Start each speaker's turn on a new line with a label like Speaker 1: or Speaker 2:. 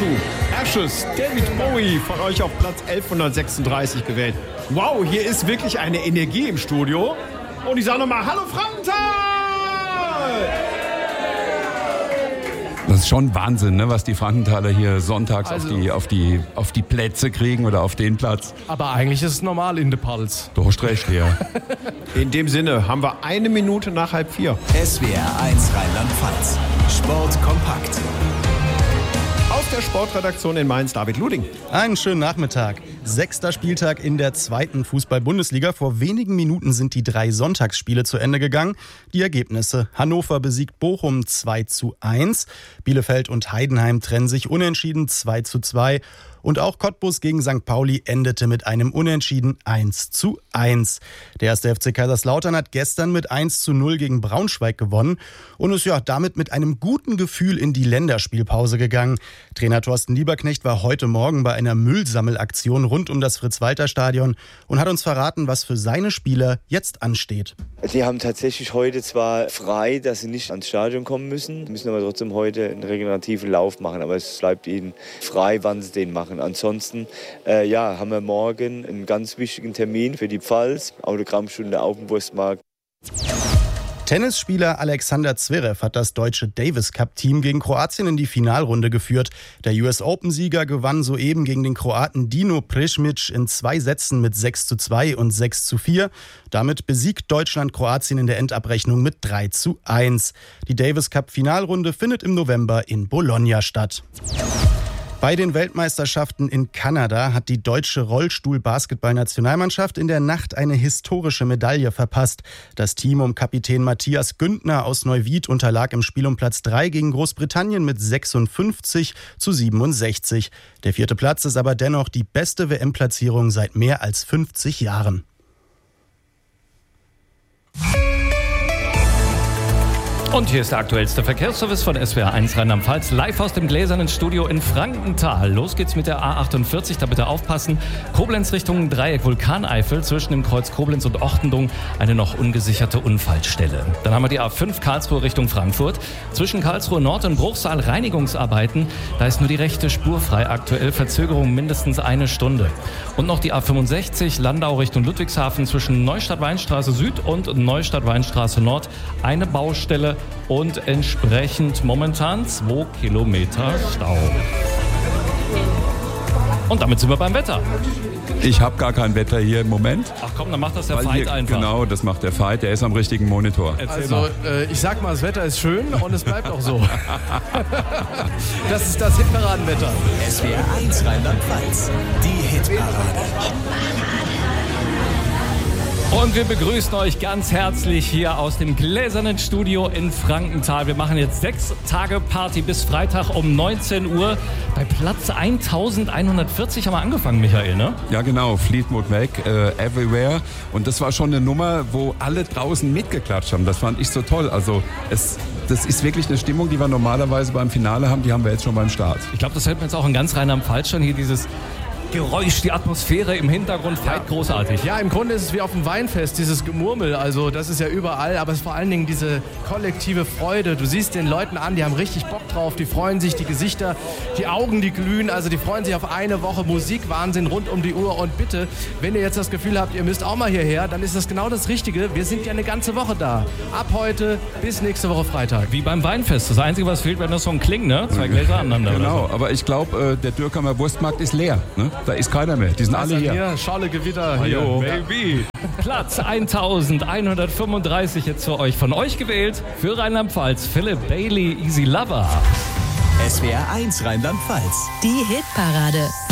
Speaker 1: to Ashes, David Bowie, von euch auf Platz 1136 gewählt. Wow, hier ist wirklich eine Energie im Studio. Und ich sage nochmal, hallo Frankenthal!
Speaker 2: Das ist schon Wahnsinn, ne, was die Frankenthaler hier sonntags auf die Plätze kriegen oder auf den Platz.
Speaker 3: Aber eigentlich ist es normal in der Pulse.
Speaker 2: Du hast recht, ja.
Speaker 1: In dem Sinne haben wir 1 Minute nach 3:30.
Speaker 4: SWR 1 Rheinland-Pfalz. Sport kompakt.
Speaker 1: Aus der Sportredaktion in Mainz, David Luding.
Speaker 5: Einen schönen Nachmittag. 6. Spieltag in der 2. Fußball-Bundesliga. Vor wenigen Minuten sind die 3 Sonntagsspiele zu Ende gegangen. Die Ergebnisse: Hannover besiegt Bochum 2:1. Bielefeld und Heidenheim trennen sich unentschieden 2:2. Und auch Cottbus gegen St. Pauli endete mit einem Unentschieden 1:1. Der 1. FC Kaiserslautern hat gestern mit 1:0 gegen Braunschweig gewonnen und ist damit mit einem guten Gefühl in die Länderspielpause gegangen. Trainer Thorsten Lieberknecht war heute Morgen bei einer Müllsammelaktion rund um das Fritz-Walter-Stadion und hat uns verraten, was für seine Spieler jetzt ansteht.
Speaker 6: Die haben tatsächlich heute zwar frei, dass sie nicht ans Stadion kommen müssen aber trotzdem heute einen regenerativen Lauf machen. Aber es bleibt ihnen frei, wann sie den machen. Ansonsten haben wir morgen einen ganz wichtigen Termin für die Pfalz, Autogrammstunde auf dem Wurstmarkt.
Speaker 5: Tennisspieler Alexander Zverev hat das deutsche Davis-Cup-Team gegen Kroatien in die Finalrunde geführt. Der US-Open-Sieger gewann soeben gegen den Kroaten Dino Preschmic in 2 Sätzen mit 6:2 und 6:4. Damit besiegt Deutschland Kroatien in der Endabrechnung mit 3:1. Die Davis-Cup-Finalrunde findet im November in Bologna statt. Bei den Weltmeisterschaften in Kanada hat die deutsche Rollstuhl-Basketball-Nationalmannschaft in der Nacht eine historische Medaille verpasst. Das Team um Kapitän Matthias Güntner aus Neuwied unterlag im Spiel um Platz 3 gegen Großbritannien mit 56:67. Der 4. Platz ist aber dennoch die beste WM-Platzierung seit mehr als 50 Jahren.
Speaker 7: Und hier ist der aktuellste Verkehrsservice von SWR 1 Rheinland-Pfalz, live aus dem gläsernen Studio in Frankenthal. Los geht's mit der A48, da bitte aufpassen. Koblenz Richtung Dreieck Vulkaneifel, zwischen dem Kreuz Koblenz und Ortendung eine noch ungesicherte Unfallstelle. Dann haben wir die A5 Karlsruhe Richtung Frankfurt. Zwischen Karlsruhe Nord und Bruchsal Reinigungsarbeiten, da ist nur die rechte Spur frei aktuell, Verzögerung mindestens 1 Stunde. Und noch die A65 Landau Richtung Ludwigshafen, zwischen Neustadt-Weinstraße Süd und Neustadt-Weinstraße Nord eine Baustelle und entsprechend momentan 2 Kilometer Stau. Und damit sind wir beim Wetter.
Speaker 2: Ich habe gar kein Wetter hier im Moment.
Speaker 7: Ach komm, dann macht das der Veit einfach.
Speaker 2: Genau, das macht der Veit, der ist am richtigen Monitor.
Speaker 3: Also, ich sag mal, das Wetter ist schön und es bleibt auch so. Das ist das Hitparadenwetter.
Speaker 4: SWR 1 Rheinland-Pfalz, die Hitparade.
Speaker 7: Und wir begrüßen euch ganz herzlich hier aus dem gläsernen Studio in Frankenthal. Wir machen jetzt 6 Tage Party bis Freitag um 19 Uhr. Bei Platz 1140 haben wir angefangen, Michael, ne?
Speaker 2: Ja genau, Fleetwood Mac, Everywhere. Und das war schon eine Nummer, wo alle draußen mitgeklatscht haben. Das fand ich so toll. Also das ist wirklich eine Stimmung, die wir normalerweise beim Finale haben. Die haben wir jetzt schon beim Start.
Speaker 7: Ich glaube, das hält man jetzt auch in ganz Rheinland-Pfalz schon hier, dieses Geräusch, die Atmosphäre im Hintergrund, Veit, großartig.
Speaker 3: Ja, im Grunde ist es wie auf dem Weinfest, dieses Gemurmel, also das ist ja überall, aber es ist vor allen Dingen diese kollektive Freude. Du siehst den Leuten an, die haben richtig Bock drauf, die freuen sich, die Gesichter, die Augen, die glühen, also die freuen sich auf eine Woche Musikwahnsinn rund um die Uhr. Und bitte, wenn ihr jetzt das Gefühl habt, ihr müsst auch mal hierher, dann ist das genau das Richtige. Wir sind ja eine ganze Woche da. Ab heute bis nächste Woche Freitag.
Speaker 7: Wie beim Weinfest. Das Einzige, was fehlt, wäre noch so ein Kling, ne? 2 Gläser aneinander.
Speaker 2: Genau,
Speaker 7: oder so.
Speaker 2: aber ich glaube, der Dürkheimer Wurstmarkt ist leer. Ne? Da ist keiner mehr. Die sind alle hier.
Speaker 3: Hier, Schale Gewitter, hier.
Speaker 7: Baby. Platz 1135 jetzt für euch. Von euch gewählt für Rheinland-Pfalz, Philip Bailey, Easy Lover.
Speaker 4: SWR 1 Rheinland-Pfalz,
Speaker 8: die Hitparade.